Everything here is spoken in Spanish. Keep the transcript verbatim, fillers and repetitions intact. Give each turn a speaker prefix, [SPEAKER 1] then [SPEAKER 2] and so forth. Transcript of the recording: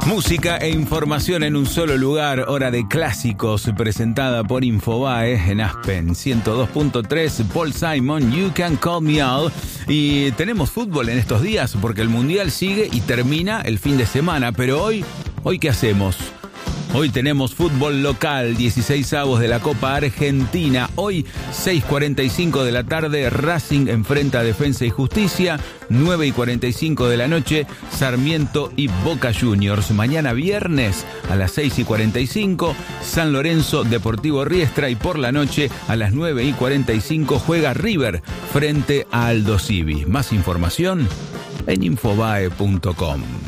[SPEAKER 1] Música e información en un solo lugar, hora de clásicos, presentada por Infobae en Aspen ciento dos punto tres, Paul Simon, You Can Call Me Out. Y tenemos fútbol en estos días porque el Mundial sigue y termina el fin de semana, pero hoy, ¿hoy qué hacemos? Hoy tenemos fútbol local, dieciseisavos de la Copa Argentina. Hoy, seis cuarenta y cinco de la tarde, Racing enfrenta a Defensa y Justicia. nueve y cuarenta y cinco de la noche, Sarmiento y Boca Juniors. Mañana viernes, a las seis y cuarenta y cinco, San Lorenzo, Deportivo Riestra. Y por la noche, a las nueve y cuarenta y cinco, juega River frente a Aldo Civi. Más información en infobae punto com.